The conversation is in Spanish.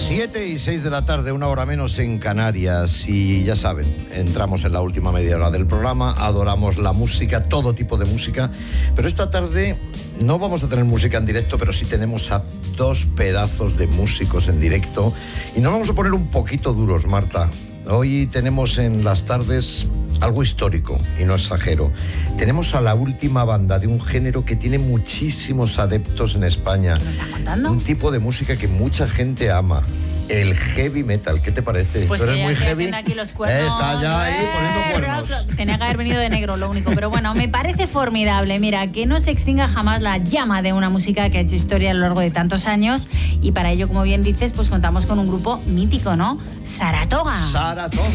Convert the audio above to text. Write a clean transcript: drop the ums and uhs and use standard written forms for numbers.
7:06 de la tarde, una hora menos en Canarias. Y ya saben, entramos en la última media hora del programa. Adoramos la música, todo tipo de música. Pero esta tarde no vamos a tener música en directo, pero sí tenemos a dos pedazos de músicos en directo. Y nos vamos a poner un poquito duros, Marta. Hoy tenemos en las tardes algo histórico, y no exagero. Tenemos a la última banda de un género que tiene muchísimos adeptos en España. ¿Qué me estás contando? Un tipo de música que mucha gente ama. El heavy metal, ¿qué te parece? Pues ¿Tú que eres ya muy estoy heavy? haciendo aquí los cuernos. Está ya ahí poniendo cuernos. Tenía que haber venido de negro, lo único. Pero bueno, me parece formidable. Mira, que no se extinga jamás la llama de una música que ha hecho historia a lo largo de tantos años. Y para ello, como bien dices, pues contamos con un grupo mítico, ¿no? Saratoga. Saratoga.